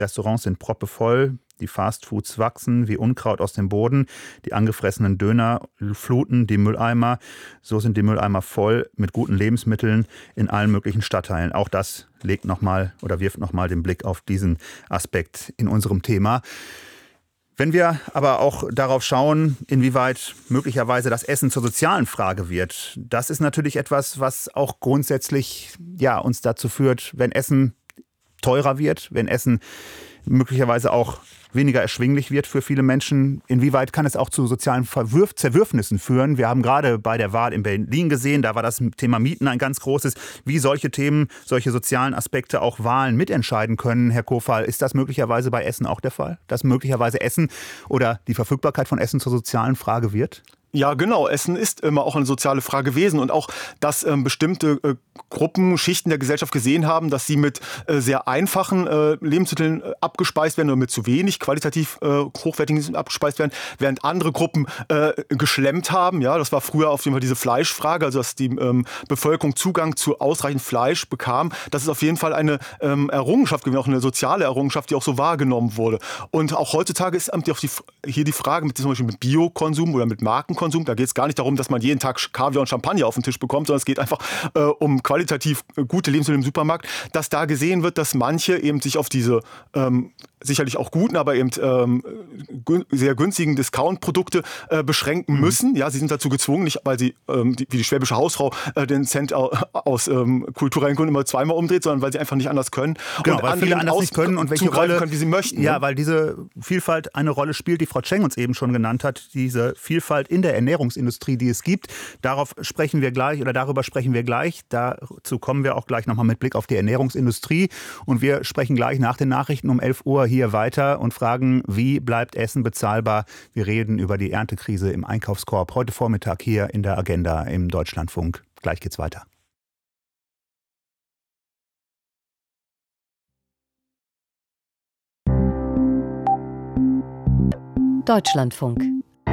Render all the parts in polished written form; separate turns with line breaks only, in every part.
Restaurants sind proppevoll, die Fastfoods wachsen wie Unkraut aus dem Boden, die angefressenen Döner fluten die Mülleimer. So sind die Mülleimer voll mit guten Lebensmitteln in allen möglichen Stadtteilen. Auch das legt nochmal oder wirft nochmal den Blick auf diesen Aspekt in unserem Thema. Wenn wir aber auch darauf schauen, inwieweit möglicherweise das Essen zur sozialen Frage wird, das ist natürlich etwas, was auch grundsätzlich uns dazu führt, wenn Essen teurer wird, wenn Essen möglicherweise auch weniger erschwinglich wird für viele Menschen. Inwieweit kann es auch zu sozialen Zerwürfnissen führen? Wir haben gerade bei der Wahl in Berlin gesehen, da war das Thema Mieten ein ganz großes. Wie solche Themen, solche sozialen Aspekte auch Wahlen mitentscheiden können, Herr Kofal, ist das möglicherweise bei Essen auch der Fall? Dass möglicherweise Essen oder die Verfügbarkeit von Essen zur sozialen Frage wird?
Ja, genau. Essen ist immer auch eine soziale Frage gewesen und auch, dass bestimmte Gruppen, Schichten der Gesellschaft gesehen haben, dass sie mit sehr einfachen Lebensmitteln abgespeist werden oder mit zu wenig qualitativ hochwertigen Lebensmitteln abgespeist werden, während andere Gruppen geschlemmt haben. Ja, das war früher auf jeden Fall diese Fleischfrage, also dass die Bevölkerung Zugang zu ausreichend Fleisch bekam. Das ist auf jeden Fall eine Errungenschaft gewesen, auch eine soziale Errungenschaft, die auch so wahrgenommen wurde. Und auch heutzutage ist hier die Frage mit zum Beispiel mit Biokonsum oder mit Markenkonsum. Da geht es gar nicht darum, dass man jeden Tag Kaviar und Champagner auf den Tisch bekommt, sondern es geht einfach um qualitativ gute Lebensmittel im Supermarkt, dass da gesehen wird, dass manche eben sich auf diese sicherlich auch guten, aber eben sehr günstigen Discount-Produkte beschränken müssen. Ja, sie sind dazu gezwungen, nicht weil sie, wie die schwäbische Hausfrau, den Cent aus kulturellen Gründen immer zweimal umdreht, sondern weil sie einfach nicht anders können.
Genau, und weil viele anders nicht können und welche Rolle
können, wie sie möchten.
Ja, weil diese Vielfalt eine Rolle spielt, die Frau Tscheng uns eben schon genannt hat, diese Vielfalt in der Ernährungsindustrie, die es gibt. Darüber sprechen wir gleich. Dazu kommen wir auch gleich nochmal mit Blick auf die Ernährungsindustrie. Und wir sprechen gleich nach den Nachrichten um 11 Uhr hier weiter und fragen, wie bleibt Essen bezahlbar? Wir reden über die Erntekrise im Einkaufskorb heute Vormittag hier in der Agenda im Deutschlandfunk. Gleich geht's weiter.
Deutschlandfunk.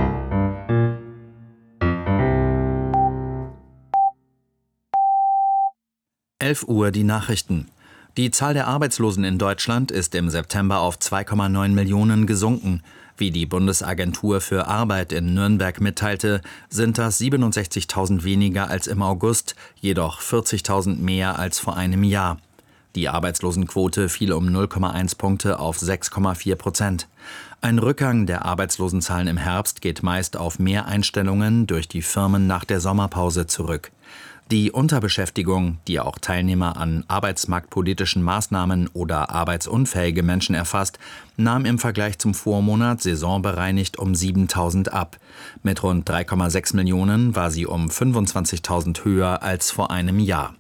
Uhr die Nachrichten. Die Zahl der Arbeitslosen in Deutschland ist im September auf 2,9 Millionen gesunken. Wie die Bundesagentur für Arbeit in Nürnberg mitteilte, sind das 67.000 weniger als im August, jedoch 40.000 mehr als vor einem Jahr. Die Arbeitslosenquote fiel um 0,1 Punkte auf 6,4%. Ein Rückgang der Arbeitslosenzahlen im Herbst geht meist auf mehr Einstellungen durch die Firmen nach der Sommerpause zurück. Die Unterbeschäftigung, die auch Teilnehmer an arbeitsmarktpolitischen Maßnahmen oder arbeitsunfähige Menschen erfasst, nahm im Vergleich zum Vormonat saisonbereinigt um 7.000 ab. Mit rund 3,6 Millionen war sie um 25.000 höher als vor einem Jahr.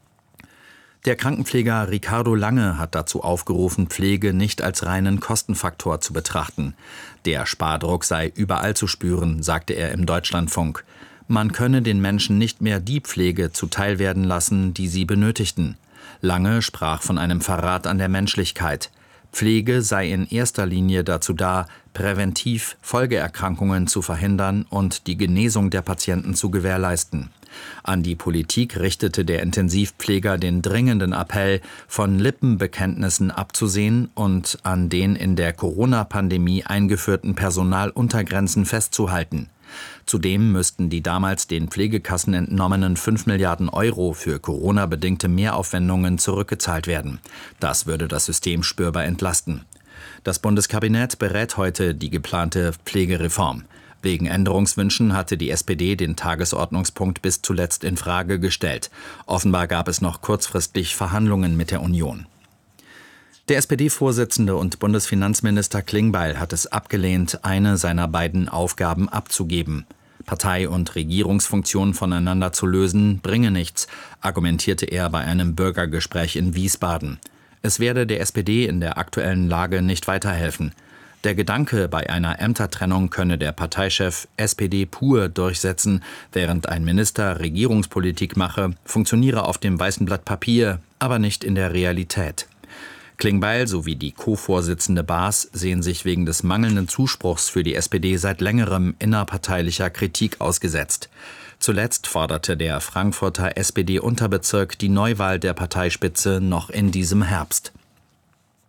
Der Krankenpfleger Ricardo Lange hat dazu aufgerufen, Pflege nicht als reinen Kostenfaktor zu betrachten. Der Spardruck sei überall zu spüren, sagte er im Deutschlandfunk. Man könne den Menschen nicht mehr die Pflege zuteilwerden lassen, die sie benötigten. Lange sprach von einem Verrat an der Menschlichkeit. Pflege sei in erster Linie dazu da, präventiv Folgeerkrankungen zu verhindern und die Genesung der Patienten zu gewährleisten. An die Politik richtete der Intensivpfleger den dringenden Appell, von Lippenbekenntnissen abzusehen und an den in der Corona-Pandemie eingeführten Personaluntergrenzen festzuhalten. Zudem müssten die damals den Pflegekassen entnommenen 5 Milliarden Euro für Corona-bedingte Mehraufwendungen zurückgezahlt werden. Das würde das System spürbar entlasten. Das Bundeskabinett berät heute die geplante Pflegereform. Wegen Änderungswünschen hatte die SPD den Tagesordnungspunkt bis zuletzt in Frage gestellt. Offenbar gab es noch kurzfristig Verhandlungen mit der Union. Der SPD-Vorsitzende und Bundesfinanzminister Klingbeil hat es abgelehnt, eine seiner beiden Aufgaben abzugeben. Partei- und Regierungsfunktion voneinander zu lösen, bringe nichts, argumentierte er bei einem Bürgergespräch in Wiesbaden. Es werde der SPD in der aktuellen Lage nicht weiterhelfen. Der Gedanke, bei einer Ämtertrennung könne der Parteichef SPD pur durchsetzen, während ein Minister Regierungspolitik mache, funktioniere auf dem weißen Blatt Papier, aber nicht in der Realität. Klingbeil sowie die Co-Vorsitzende Baas sehen sich wegen des mangelnden Zuspruchs für die SPD seit längerem innerparteilicher Kritik ausgesetzt. Zuletzt forderte der Frankfurter SPD-Unterbezirk die Neuwahl der Parteispitze noch in diesem Herbst.